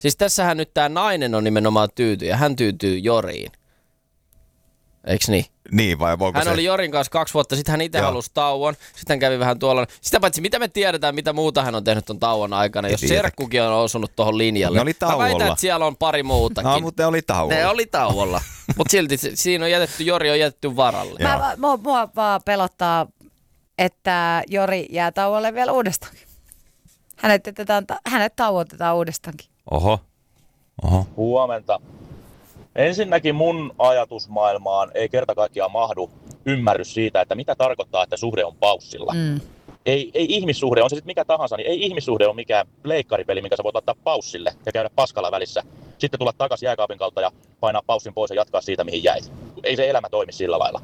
Siis tässähän nyt tää nainen on nimenomaan tyyty ja hän tyytyy Joriin. Eiks niin? Niin, vai voiko hän se... oli Jorin kanssa 2 vuotta, sitten hän itse halusi tauon. Sitten hän kävi vähän tuolla. Sitä paitsi mitä me tiedetään, mitä muuta hän on tehnyt ton tauon aikana, jos serkkukin on osunut tohon linjalle. Ne oli tauolla. Mä väitän, että siellä on pari muutakin. No, mutta ne oli tauolla. Ne oli tauolla. Mutta silti siinä on jätetty, Jori on jätetty varalle. Mua vaan pelottaa, että Jori jää tauolle vielä uudestaan. Hänet tauotetaan uudestaankin. Oho. Huomenta. Ensinnäkin mun ajatusmaailmaan ei kerta kaikkiaan mahdu ymmärrys siitä, että mitä tarkoittaa, että suhde on paussilla. Ei ihmissuhde, on se sitten mikä tahansa, niin ei ihmissuhde ole mikään pleikkaripeli, minkä sä voit laittaa paussille ja käydä paskalla välissä. Sitten tulla takaisin jääkaapin kautta ja painaa paussin pois ja jatkaa siitä, mihin jäit. Ei se elämä toimi sillä lailla.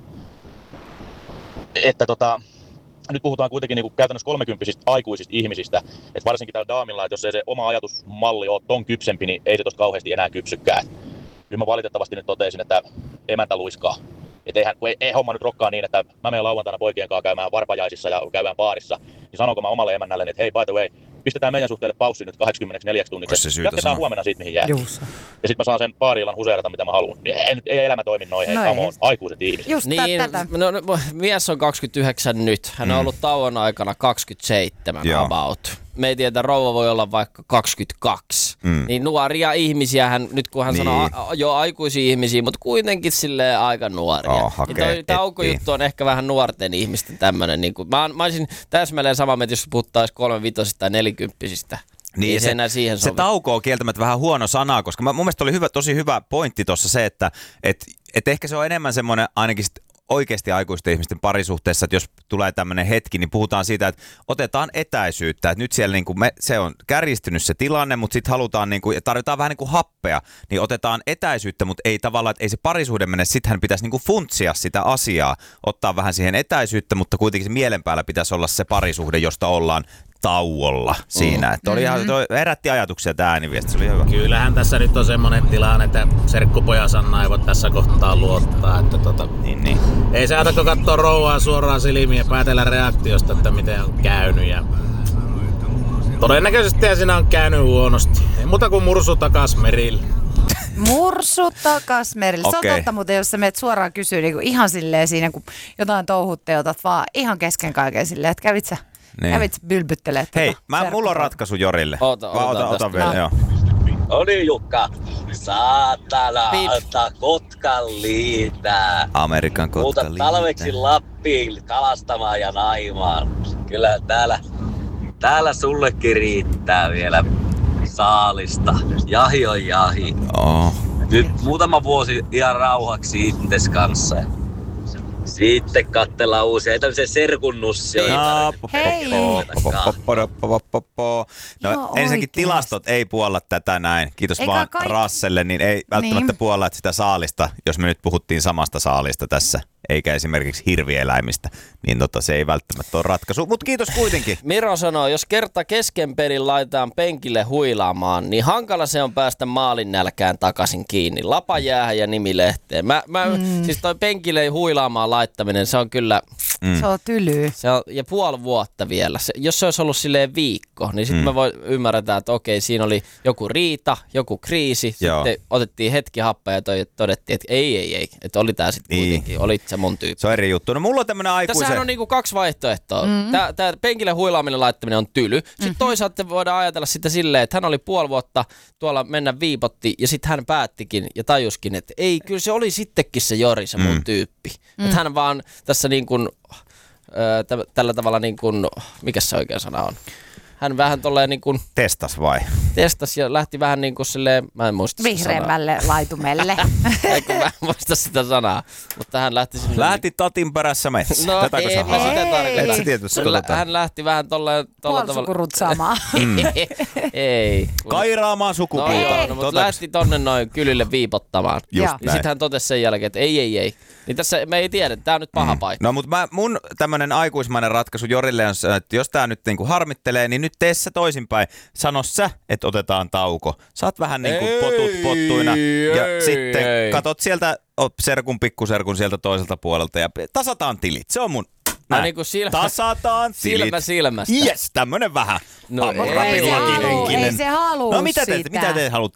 Että nyt puhutaan kuitenkin niin kuin käytännössä 30-vuotiaista aikuisista ihmisistä, että varsinkin täällä daamilla, että jos ei se oma ajatusmalli ole ton kypsempi, niin ei se tosta kauheasti enää kypsykään. Kyllä mä valitettavasti nyt totesin, että emäntä luiskaa. Että ei homma nyt rokkaa niin, että mä menen lauantaina poikien kanssa käymään varpajaisissa ja käymään baarissa, niin sanonko mä omalle emännälleni, että hei, by the way, pistetään meidän suhteelle paussi nyt 84 tunniksi. Jatketaan huomenna siitä, mihin jää. Juusa. Ja sitten mä saan sen baariillan huseerata, mitä mä haluan. Ei elämä toimi noin, hei, come on, aikuiset ihmiset. Just tätä. Mies on 29 nyt. Hän on ollut tauon aikana 27 about. Me ei tiedä, rouva voi olla vaikka 22. Niin nuoria ihmisiähän, nyt kun hän sanoo jo aikuisia ihmisiä, mutta kuitenkin silleen aika nuoria. Niin taukojuttu on ehkä vähän nuorten ihmisten tämmönen. Niin mä olisin täsmälleen sama, että jos puhuttaisiin 35 tai 40. Niin ei se enää siihen sovi. Se tauko on kieltämättä vähän huono sana, koska mun mielestä oli tosi hyvä pointti tuossa se, että ehkä se on enemmän semmoinen ainakin oikeasti aikuisten ihmisten parisuhteessa, että jos tulee tämmöinen hetki, niin puhutaan siitä, että otetaan etäisyyttä. Että nyt siellä niin kuin se on kärjistynyt se tilanne, mutta sitten halutaan, niin kuin, ja tarjotaan vähän niin kuin happea, niin otetaan etäisyyttä, mutta ei tavallaan, että ei se parisuhde mene. Sittenhän pitäisi niin kuin funtsia sitä asiaa, ottaa vähän siihen etäisyyttä, mutta kuitenkin se mielen päällä pitäisi olla se parisuhde, josta ollaan tauolla siinä. Että oli ihan, herätti ajatuksia tämä ääniviesti, se oli hyvä. Kyllähän tässä nyt on semmoinen tilanne, että serkkupoja Sanna ei voi tässä kohtaa luottaa. Että niin. Ei saatako katsoa rouvaa suoraan silmiin ja päätellä reaktiosta, että miten on käynyt. Ja todennäköisesti siinä on käynyt huonosti. Ei muuta kuin mursu takas merille. Mursu takas merille. Se on totta, mutta jos sä menet suoraan kysyä niin ihan silleen siinä, kun jotain touhutte, otat vaan ihan kesken kaiken silleen, että kävit sä bylbyttelee. Hei, mulla on ratkaisu Jorille. Ota vielä, joo. No niin, Jukka. Saatana, Kotkan liitää. Amerikan Kotka liitää. Muuta talveksi Lappiin kalastamaan ja naimaan. Kyllä täällä sullekin riittää vielä saalista. Jahi on jahi. Nyt muutama vuosi ihan rauhaksi itses kanssa. Sitten katsellaan uusia. Ei tämmöisiä serkunnussioita. No ensinnäkin tilastot ei puolla tätä näin. Kiitos vaan Rasselle, niin ei välttämättä puolla sitä saalista, jos me nyt puhuttiin samasta saalista tässä, eikä esimerkiksi hirvieläimistä, niin se ei välttämättä ole ratkaisu. Mutta kiitos kuitenkin. Miro sanoo, jos kerta kesken pelin laitetaan penkille huilaamaan, niin hankala se on päästä maalin nälkään takaisin kiinni. Lapa jäähän ja nimi lehteen. Siis toi penkille huilaamaan laittaminen, se on kyllä... Se on tylyä. Ja puoli vuotta vielä. Jos se olisi ollut silleen viikko, niin sitten me ymmärretään, että okei, siinä oli joku riita, joku kriisi. Sitten otettiin hetki happea ja todettiin, että ei. Että oli tää sitten kuitenkin. Olit se mun tyyppi. Se on eri juttu. No mulla on tämmönen aikuisen... Tässähän on niinku 2 vaihtoehtoa. Tää penkille huilaaminen laittaminen on tyly. Sitten toisaalta voidaan ajatella sitä silleen, että hän oli puoli vuotta tuolla mennä viipotti ja sitten hän päättikin ja tajuskin, että ei, kyllä se oli sittenkin se Jori, se mun tyyppi. Että hän vaan tässä niin kuin... tällä tavalla niin kuin, mikä se oikea sana on? Hän vähän tolleen niin kuin... Testas vai? Testas ja lähti vähän niin kuin silleen, mä en muista sitä vihreämmälle laitumelle. Eikö mä en muista sitä sanaa, mutta hän lähti silleen... Lähti tatin perässä metsä. No ei mä sitä tarkoita. Hän lähti vähän tolla tavalla... Puolisukurutsaamaan. Ei. Kairaamaan sukupuuta. No, mutta lähti tonne noin kylille viipottamaan. Just ja sitten hän totesi sen jälkeen, että ei. Niin tässä me ei tiedä, tää on nyt paha paikka. No mutta mun tämmönen aikuismainen ratkaisu Jorille on se, että jos tää nyt niinku harmittelee, niin nyt tee se toisinpäin. Sano sä, että otetaan tauko. Saat vähän niinku pottuina ja sitten katot sieltä pikkuserkun sieltä toiselta puolelta ja tasataan tilit. Se on mun No niin kuin tasataan tilit. Silmästä. Jes, tämmönen vähän. No ei se halua No mitä te haluatte